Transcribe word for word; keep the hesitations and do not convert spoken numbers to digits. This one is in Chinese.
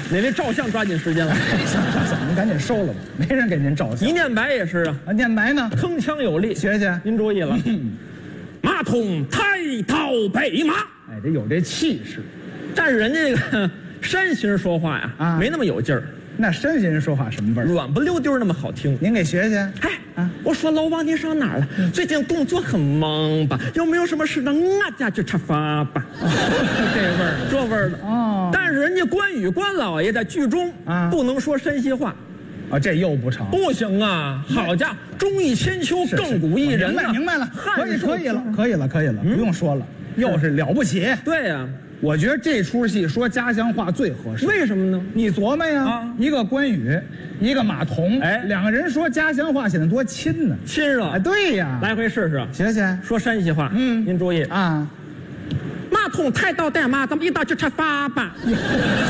哪位照相抓紧时间了？ 行行行，您赶紧收了吧，没人给您照相。 一念白也是啊， 啊，念白呢， 铿锵有力。 学学。 您注意了，马桶抬刀北马， 哎，得有这气势。 但是人家这个山西人说话呀， 啊没那么有劲儿， 那山西人说话什么味儿？ 软不溜丢那么好听。 您给学学。 哎， 啊我说老王，你上哪儿了？最近工作很忙吧？有没有什么事让俺家去吃饭吧？ 这味儿这味儿的哦但是人家关羽关老爷在剧中啊不能说山西话， 啊，这又不成。 不行啊！好家伙，忠义千秋， 是亘古一人呐！ 明白明白了，可以汉可以了，可以了可以了，不用说了，又是了不起。 对呀、 我觉得这出戏说家乡话最合适。 为什么呢？ 你琢磨呀， 啊一个关羽，一个马童， 哎两个人说家乡话显得多亲呢。 亲热。 哎，对呀， 来回试试， 学学说山西话。 嗯您注意， 啊。 马桶抬刀带马，咱们一道去吃饭吧。